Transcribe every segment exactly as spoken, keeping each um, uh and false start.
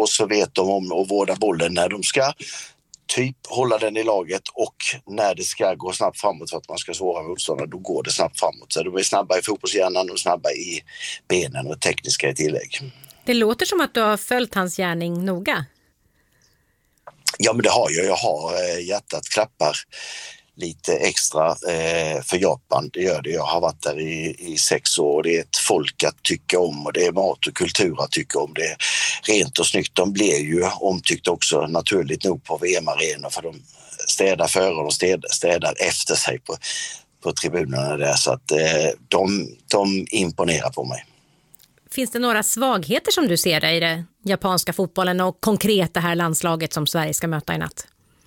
och så vet de om att vårda bollen när de ska typ hålla den i laget, och när det ska gå snabbt framåt för att man ska svåra motståndare, då går det snabbt framåt. Så de är snabba i fotbollshjärnan och snabba i benen och tekniska i tillägg. Det låter som att du har följt hans gärning noga. Ja, men det har jag. Jag har hjärtat klappar lite extra eh, för Japan. Det gör det. Jag har varit där i, i sex år. Det är ett folk att tycka om, och det är mat och kultur att tycka om. Det är rent och snyggt. De blir ju omtyckt också naturligt nog på V M-arenor, för de städar före och städar, städar efter sig på, på tribunerna där. Så att eh, de, de imponerar på mig. Finns det några svagheter som du ser i det japanska fotbollen och konkret det här landslaget som Sverige ska möta i natt?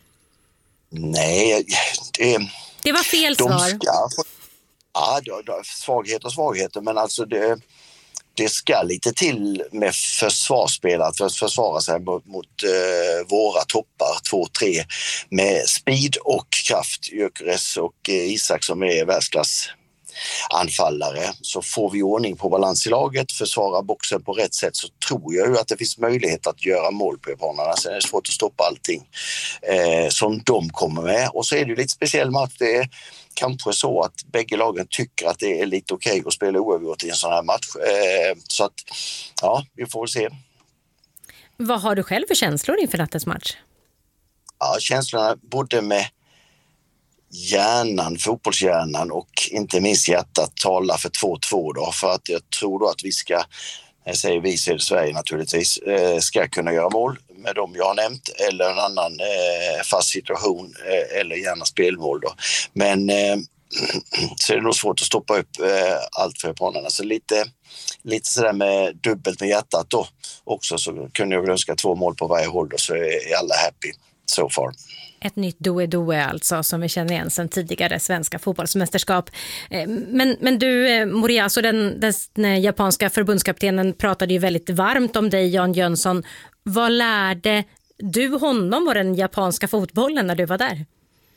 Nej, det, det var fel svar. Ska, ja, det, det, svagheter och svagheter, men alltså det, det ska lite till med försvarsspel att för, försvara sig mot, mot uh, våra toppar, två, tre, med speed och kraft. Gyökeres och uh, Isak som är världsklass anfallare. Så får vi ordning på balans i laget, försvara boxen på rätt sätt, så tror jag ju att det finns möjlighet att göra mål på japanerna. Sen är det svårt att stoppa allting eh, som de kommer med. Och så är det ju lite speciell match. Det är kanske så att bägge lagen tycker att det är lite okej att spela oavgjort i en sån här match. Eh, så att, ja, vi får väl se. Vad har du själv för känslor inför nattens match? Ja, känslorna både med hjärnan, fotbollshjärnan och inte minst hjärtat talar för två två då, för att jag tror då att vi ska, jag säger vi så är det Sverige naturligtvis, ska kunna göra mål med dem jag har nämnt, eller en annan eh, fast situation eh, eller gärna spelmål då. Men eh, så är det nog svårt att stoppa upp eh, allt för japanerna. Så lite, lite sådär med dubbelt med hjärtat då också, så kunde jag väl önska två mål på varje håll då, så är alla happy so far. Ett nytt doe-doe alltså, som vi känner igen sedan tidigare svenska fotbollsmästerskap. Men, men du, Moriya, alltså den, den japanska förbundskaptenen pratade ju väldigt varmt om dig, Jan Jönsson. Vad lärde du honom och den japanska fotbollen när du var där?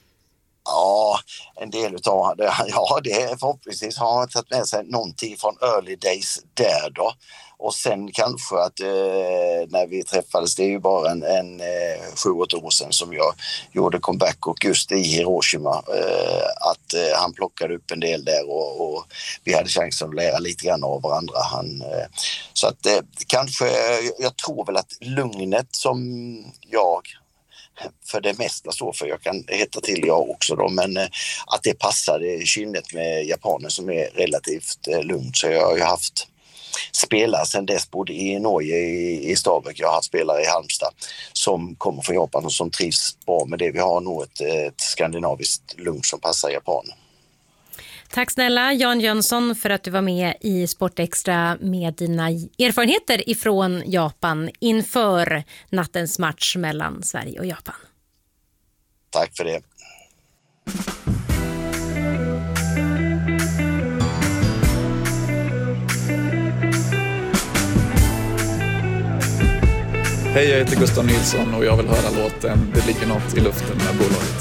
Ja, en del utav det. Ja, det är förhoppningsvis har han tagit med sig någonting från early days där då. Och sen kanske att eh, när vi träffades, det är ju bara en, en eh, sju, åtta år sedan som jag gjorde comeback, och just i Hiroshima eh, att eh, han plockade upp en del där, och, och vi hade chansen att lära lite grann av varandra. Han, eh, så att eh, kanske, jag tror väl att lugnet som jag för det mesta står för, jag kan heta till jag också då, men eh, att det passar i kynnet med japaner som är relativt eh, lugnt. Så jag har ju haft spelare sedan dess både i Norge, i, i Stabæk, jag har haft spelare i Halmstad som kommer från Japan och som trivs bra med det. Vi har nog ett, ett skandinaviskt lugn som passar japaner. Tack snälla Jan Jönsson för att du var med i Sportextra med dina erfarenheter ifrån Japan inför nattens match mellan Sverige och Japan. Tack för det. Hej, jag heter Gustav Nilsson och jag vill höra låten Det ligger något i luften med bolaget.